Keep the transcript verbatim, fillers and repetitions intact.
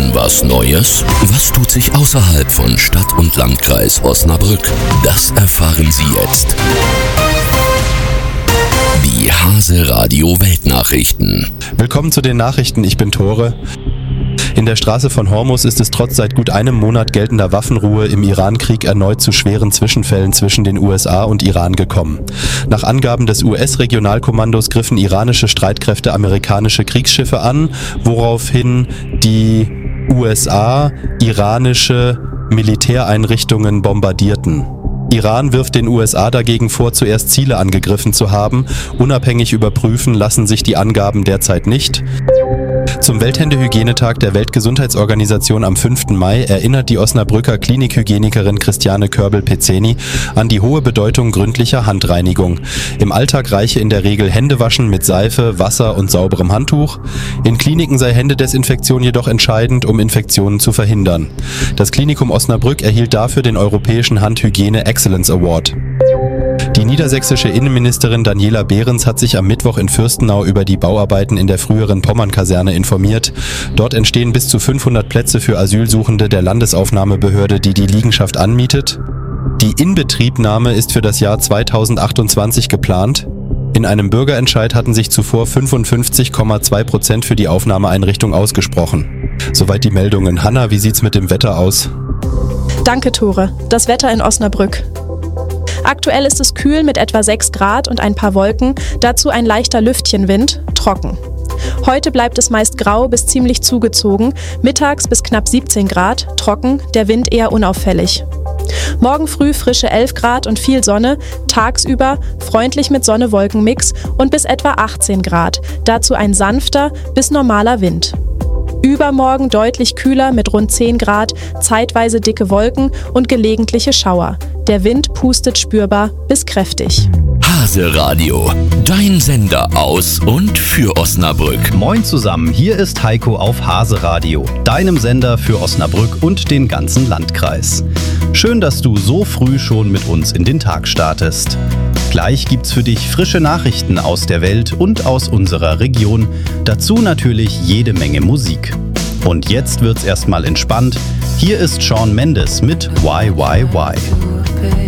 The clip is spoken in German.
was Neues? Was tut sich außerhalb von Stadt und Landkreis Osnabrück? Das erfahren Sie jetzt. Die Hase Radio Weltnachrichten. Willkommen zu den Nachrichten, ich bin Tore. In der Straße von Hormuz ist es trotz seit gut einem Monat geltender Waffenruhe im Irankrieg erneut zu schweren Zwischenfällen zwischen den U S A und Iran gekommen. Nach Angaben des U S-Regionalkommandos griffen iranische Streitkräfte amerikanische Kriegsschiffe an, woraufhin die U S A iranische Militäreinrichtungen bombardierten. Iran wirft den U S A dagegen vor, zuerst Ziele angegriffen zu haben. Unabhängig überprüfen lassen sich die Angaben derzeit nicht. Zum Welthändehygienetag der Weltgesundheitsorganisation am fünften Mai erinnert die Osnabrücker Klinikhygienikerin Christiane Körbel-Pezzeni an die hohe Bedeutung gründlicher Handreinigung. Im Alltag reiche in der Regel Händewaschen mit Seife, Wasser und sauberem Handtuch. In Kliniken sei Händedesinfektion jedoch entscheidend, um Infektionen zu verhindern. Das Klinikum Osnabrück erhielt dafür den Europäischen Handhygiene Excellence Award. Die niedersächsische Innenministerin Daniela Behrens hat sich am Mittwoch in Fürstenau über die Bauarbeiten in der früheren Pommern-Kaserne informiert. Dort entstehen bis zu fünfhundert Plätze für Asylsuchende der Landesaufnahmebehörde, die die Liegenschaft anmietet. Die Inbetriebnahme ist für das Jahr zweitausendachtundzwanzig geplant. In einem Bürgerentscheid hatten sich zuvor fünfundfünfzig Komma zwei Prozent für die Aufnahmeeinrichtung ausgesprochen. Soweit die Meldungen. Hanna, wie sieht's mit dem Wetter aus? Danke, Tore. Das Wetter in Osnabrück. Aktuell ist es kühl mit etwa sechs Grad und ein paar Wolken, dazu ein leichter Lüftchenwind, trocken. Heute bleibt es meist grau bis ziemlich zugezogen, mittags bis knapp siebzehn Grad, trocken, der Wind eher unauffällig. Morgen früh frische elf Grad und viel Sonne, tagsüber freundlich mit Sonne-Wolken-Mix und bis etwa achtzehn Grad, dazu ein sanfter bis normaler Wind. Übermorgen deutlich kühler mit rund zehn Grad, zeitweise dicke Wolken und gelegentliche Schauer. Der Wind pustet spürbar bis kräftig. Hase Radio, dein Sender aus und für Osnabrück. Moin zusammen, hier ist Heiko auf Hase Radio, deinem Sender für Osnabrück und den ganzen Landkreis. Schön, dass du so früh schon mit uns in den Tag startest. Gleich gibt's für dich frische Nachrichten aus der Welt und aus unserer Region. Dazu natürlich jede Menge Musik. Und jetzt wird's erstmal entspannt. Hier ist Shawn Mendes mit Why Why Why.